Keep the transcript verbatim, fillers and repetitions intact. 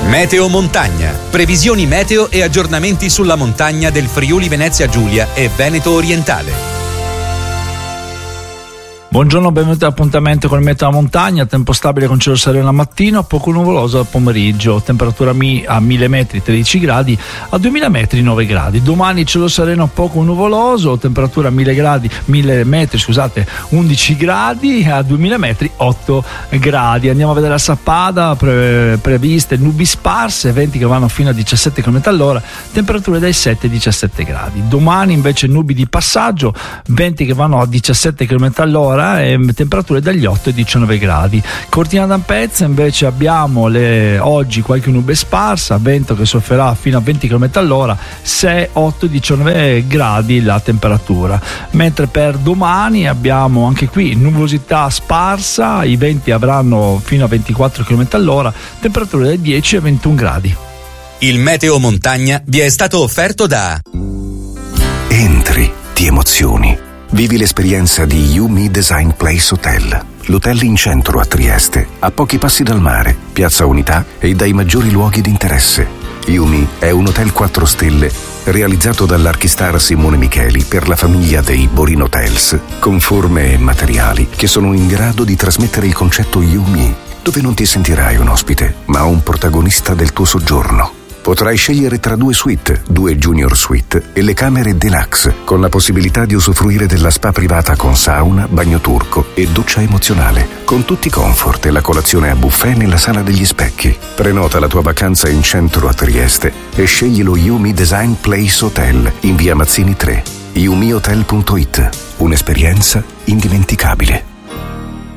Meteo Montagna. Previsioni meteo e aggiornamenti sulla montagna del Friuli Venezia Giulia e Veneto Orientale. Buongiorno, benvenuti all'appuntamento con il meteo a montagna. Tempo stabile con cielo sereno al mattino, poco nuvoloso al pomeriggio. Temperatura mi- a mille metri tredici gradi, a duemila metri nove gradi. Domani cielo sereno poco nuvoloso, temperatura a mille gradi, mille metri, scusate, undici gradi, a duemila metri otto gradi. Andiamo a vedere la Sappada, pre- previste nubi sparse, venti che vanno fino a diciassette chilometri all'ora, temperature dai sette ai diciassette gradi. Domani invece nubi di passaggio, venti che vanno a diciassette chilometri all'ora e temperature dagli otto ai diciannove gradi. Cortina d'Ampezzo invece abbiamo le, oggi qualche nube sparsa, vento che sofferà fino a venti chilometri all'ora, sei, otto, diciannove gradi la temperatura. Mentre per domani abbiamo anche qui nuvolosità sparsa, i venti avranno fino a ventiquattro chilometri all'ora, temperature dai dieci ai ventuno gradi. Il Meteo Montagna vi è stato offerto da Entri, ti emozioni. Vivi l'esperienza di Yumi Design Place Hotel, l'hotel in centro a Trieste, a pochi passi dal mare, Piazza Unità e dai maggiori luoghi di interesse. Yumi è un hotel quattro stelle realizzato dall'archistar Simone Micheli per la famiglia dei Borin Hotels, con forme e materiali che sono in grado di trasmettere il concetto Yumi, dove non ti sentirai un ospite, ma un protagonista del tuo soggiorno. Potrai scegliere tra due suite, due junior suite e le camere deluxe, con la possibilità di usufruire della spa privata con sauna, bagno turco e doccia emozionale, con tutti i comfort e la colazione a buffet nella sala degli specchi. Prenota la tua vacanza in centro a Trieste e scegli lo Yumi Design Place Hotel in via Mazzini tre. yumi hotel punto it. Un'esperienza indimenticabile.